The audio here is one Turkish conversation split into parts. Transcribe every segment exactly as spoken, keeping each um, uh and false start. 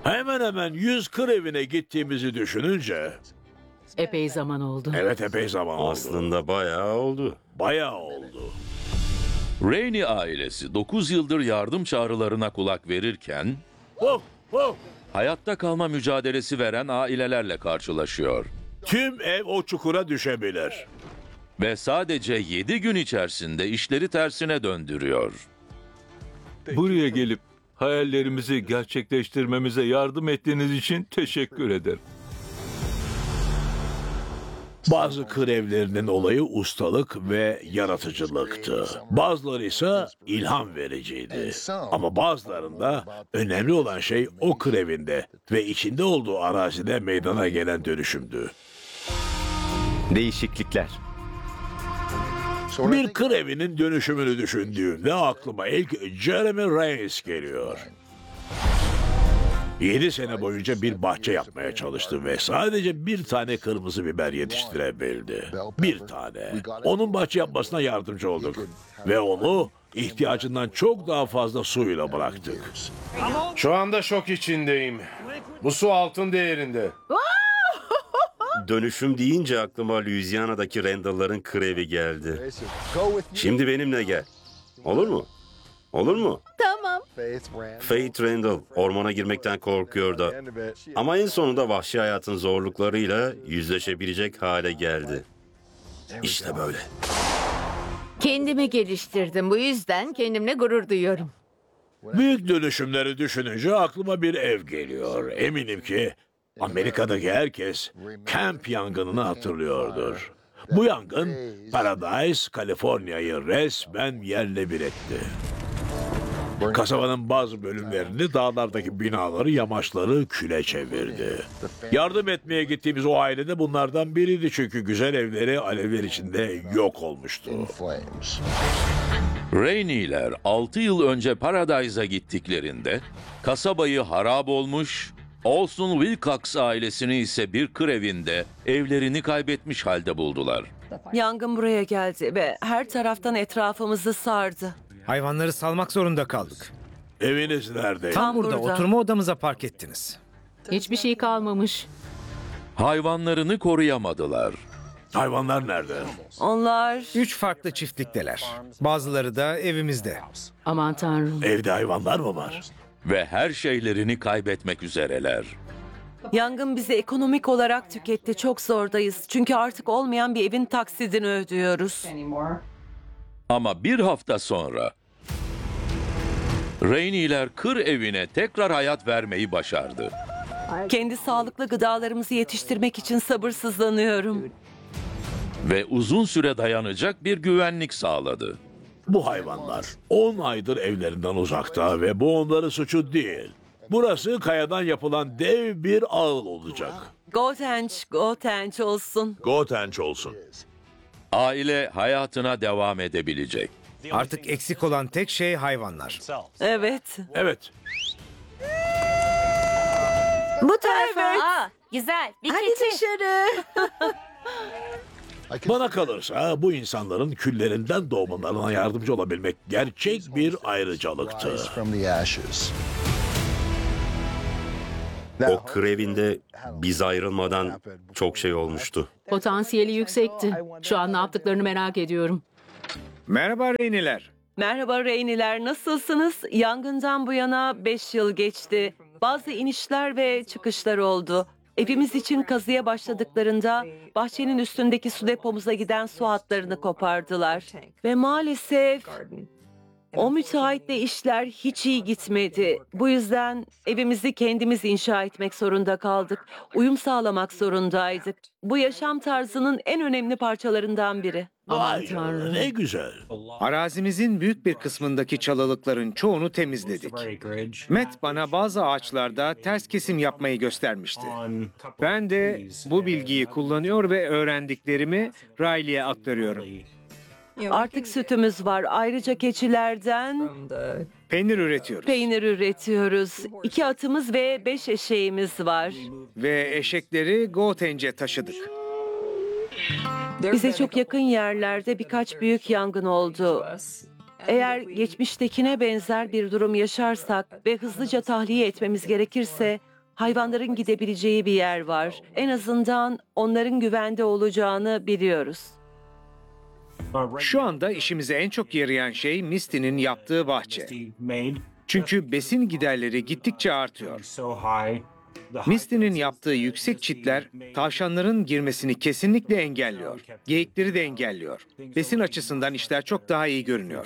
Hemen hemen yüz kır evine gittiğimizi düşününce... Epey zaman oldu. Evet, epey zaman oldu. Aslında bayağı oldu. Bayağı oldu. Rainey ailesi dokuz yıldır yardım çağrılarına kulak verirken Oh, oh. hayatta kalma mücadelesi veren ailelerle karşılaşıyor. Tüm ev o çukura düşebilir. Ve sadece yedi gün içerisinde işleri tersine döndürüyor. Buraya gelip hayallerimizi gerçekleştirmemize yardım ettiğiniz için teşekkür ederim. Bazı kır evlerinin olayı ustalık ve yaratıcılıktı. Bazıları ise ilham vericiydi. Ama bazılarında önemli olan şey o kır evinde ve içinde olduğu arazide meydana gelen dönüşümdü. Değişiklikler. Bir kır evinin dönüşümünü düşündüğümde aklıma ilk Jeremy Reyes geliyor. Yedi sene boyunca bir bahçe yapmaya çalıştı ve sadece bir tane kırmızı biber yetiştirebildi. Bir tane. Onun bahçe yapmasına yardımcı olduk. Ve onu ihtiyacından çok daha fazla suyla bıraktık. Şu anda şok içindeyim. Bu su altın değerinde. Dönüşüm deyince aklıma Louisiana'daki Randall'ların kır evi geldi. Şimdi benimle gel. Olur mu? Olur mu? Tamam. Faith Randall ormana girmekten korkuyordu. Ama en sonunda vahşi hayatın zorluklarıyla yüzleşebilecek hale geldi. İşte böyle. Kendimi geliştirdim. Bu yüzden kendimle gurur duyuyorum. Büyük dönüşümleri düşününce aklıma bir ev geliyor. Eminim ki Amerika'daki herkes kamp yangınını hatırlıyordur. Bu yangın Paradise, Kaliforniya'yı resmen yerle bir etti. Kasabanın bazı bölümlerini, dağlardaki binaları, yamaçları küle çevirdi. Yardım etmeye gittiğimiz o aile de bunlardan biriydi çünkü güzel evleri alevler içinde yok olmuştu. Rainey'ler altı yıl önce Paradise'a gittiklerinde kasabayı harap olmuş, Olson Wilcox ailesini ise bir kır evinde evlerini kaybetmiş halde buldular. Yangın buraya geldi ve her taraftan etrafımızı sardı. Hayvanları salmak zorunda kaldık. Eviniz nerede? Tam burada, burada. oturma odamıza park ettiniz. Hiçbir şey kalmamış. Hayvanlarını koruyamadılar. Hayvanlar nerede? Onlar Üç farklı çiftlikteler. Bazıları da evimizde. Aman tanrım. Evde hayvanlar mı var? Ve her şeylerini kaybetmek üzereler. yangın bizi ekonomik olarak tüketti. Çok zordayız. Çünkü artık olmayan bir evin taksidini ödüyoruz. Ama bir hafta sonra Rainey'ler kır evine tekrar hayat vermeyi başardı. Kendi sağlıklı gıdalarımızı yetiştirmek için sabırsızlanıyorum. Ve uzun süre dayanacak bir güvenlik sağladı. Bu hayvanlar on aydır evlerinden uzakta ve bu onların suçu değil. Burası kayadan yapılan dev bir ağıl olacak. Gotench, Gotench olsun. Gotench olsun. Aile hayatına devam edebilecek. Artık eksik olan tek şey hayvanlar. Evet. Evet. Bu tarafa. Evet. Aa, güzel. Bir Hadi keçi. dışarı. Bana kalırsa bu insanların küllerinden doğmalarına yardımcı olabilmek gerçek bir ayrıcalıktı. O kır evinde biz ayrılmadan çok şey olmuştu. Potansiyeli yüksekti. Şu an ne yaptıklarını merak ediyorum. Merhaba Reyniler. Merhaba Reyniler, nasılsınız? Yangından bu yana beş yıl geçti. Bazı inişler ve çıkışlar oldu. Evimiz için kazıya başladıklarında bahçenin üstündeki su depomuza giden su hatlarını kopardılar. Ve maalesef o müteahhitle işler hiç iyi gitmedi. Bu yüzden evimizi kendimiz inşa etmek zorunda kaldık. Uyum sağlamak zorundaydık. Bu yaşam tarzının en önemli parçalarından biri. Vay canına, ne güzel. Arazimizin büyük bir kısmındaki çalılıkların çoğunu temizledik. Matt bana bazı ağaçlarda ters kesim yapmayı göstermişti. Ben de bu bilgiyi kullanıyor ve öğrendiklerimi Riley'e aktarıyorum. Artık sütümüz var. Ayrıca keçilerden Peynir üretiyoruz. peynir üretiyoruz. İki atımız ve beş eşeğimiz var. Ve eşekleri Gotench'e taşıdık. Bize çok yakın yerlerde birkaç büyük yangın oldu. Eğer geçmiştekine benzer bir durum yaşarsak ve hızlıca tahliye etmemiz gerekirse Hayvanların gidebileceği bir yer var. En azından onların güvende olacağını biliyoruz. Şu anda işimize en çok yarayan şey Misty'nin yaptığı bahçe. Çünkü besin giderleri gittikçe artıyor. Misty'nin yaptığı yüksek çitler tavşanların girmesini kesinlikle engelliyor. Geyikleri de engelliyor. Besin açısından işler çok daha iyi görünüyor.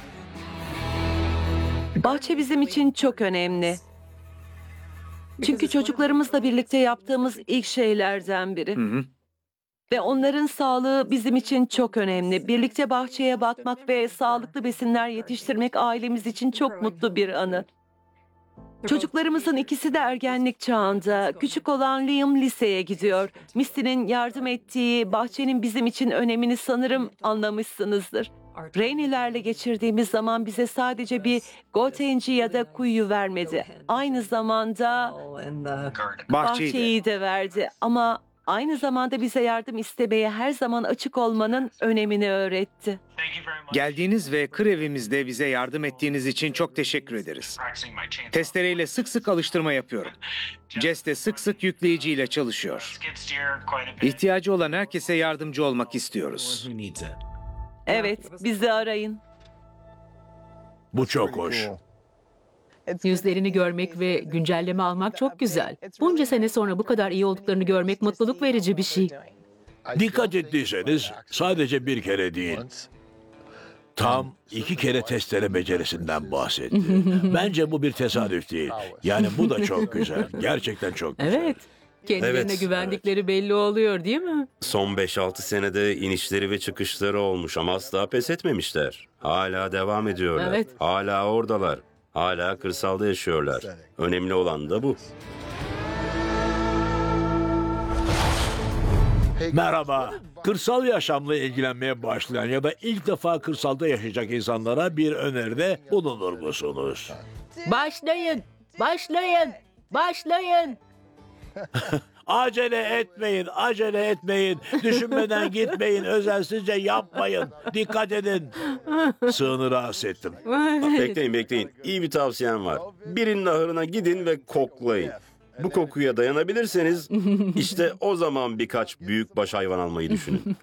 Bahçe bizim için çok önemli. Çünkü çocuklarımızla birlikte yaptığımız ilk şeylerden biri. Hı hı. Ve onların sağlığı bizim için çok önemli. Birlikte bahçeye bakmak ve sağlıklı besinler yetiştirmek ailemiz için çok mutlu bir anı. Çocuklarımızın ikisi de ergenlik çağında. Küçük olan Liam liseye gidiyor. Misty'nin yardım ettiği bahçenin bizim için önemini sanırım anlamışsınızdır. Rainey'lerle geçirdiğimiz zaman bize sadece bir gotenci ya da kuyu vermedi. Aynı zamanda Bahçeyi de. bahçeyi de verdi. Ama aynı zamanda bize yardım istemeye her zaman açık olmanın önemini öğretti. Geldiğiniz ve kır evimizde bize yardım ettiğiniz için çok teşekkür ederiz. Testereyle sık sık alıştırma yapıyorum. Jess de sık sık yükleyiciyle çalışıyor. İhtiyacı olan herkese yardımcı olmak istiyoruz. Evet, bizi arayın. Bu çok hoş. Yüzlerini görmek ve güncelleme almak çok güzel. Bunca sene sonra bu kadar iyi olduklarını görmek mutluluk verici bir şey. Dikkat ettiyseniz sadece bir kere değil, tam iki kere testere becerisinden bahsetti. Bence bu bir tesadüf değil. Yani bu da çok güzel. Gerçekten çok güzel. Evet. Kendilerine Evet, güvendikleri belli oluyor değil mi? Son beş altı senede inişleri ve çıkışları olmuş ama asla pes etmemişler. Hala devam ediyorlar. Evet. Hala oradalar. Hala kırsalda yaşıyorlar. Önemli olan da bu. Merhaba. Kırsal yaşamla ilgilenmeye başlayan ya da ilk defa kırsalda yaşayacak insanlara bir öneride bulunur musunuz? Başlayın, başlayın, başlayın. Acele etmeyin, acele etmeyin. Düşünmeden gitmeyin, özensizce yapmayın. Dikkat edin. Sığını rahatsız ettim. Bekleyin bekleyin. İyi bir tavsiyem var. Birinin ahırına gidin ve koklayın. Bu kokuya dayanabilirseniz işte o zaman birkaç büyükbaş hayvan almayı düşünün.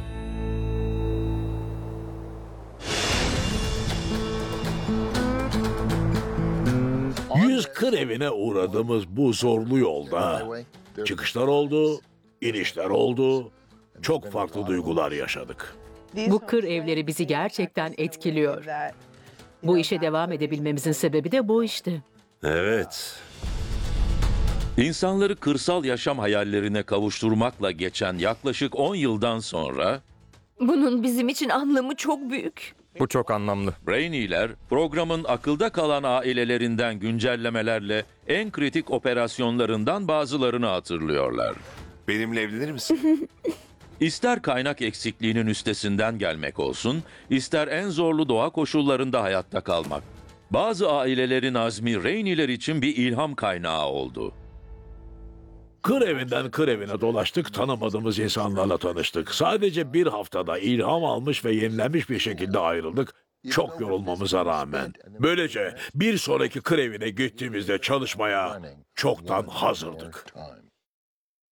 Yüz kır evine uğradığımız bu zorlu yolda çıkışlar oldu, inişler oldu. Çok farklı duygular yaşadık. Bu kır evleri bizi gerçekten etkiliyor. Bu işe devam edebilmemizin sebebi de bu işte. Evet. İnsanları kırsal yaşam hayallerine kavuşturmakla geçen yaklaşık on yıldan sonra Bunun bizim için anlamı çok büyük. Bu çok anlamlı. Rainey'ler programın akılda kalan ailelerinden güncellemelerle en kritik operasyonlarından bazılarını hatırlıyorlar. Benimle evlenir misin? İster kaynak eksikliğinin üstesinden gelmek olsun, ister en zorlu doğa koşullarında hayatta kalmak. Bazı ailelerin azmi Rainey'ler için bir ilham kaynağı oldu. Kır evinden kır evine dolaştık, tanımadığımız insanlarla tanıştık. Sadece bir haftada ilham almış ve yenilenmiş bir şekilde ayrıldık. Çok yorulmamıza rağmen. Böylece bir sonraki kır evine gittiğimizde çalışmaya çoktan hazırdık.